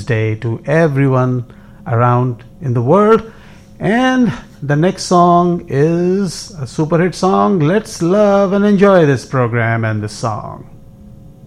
Day to everyone around in the world. And the next song is a super hit song. Let's love and enjoy this program and this song.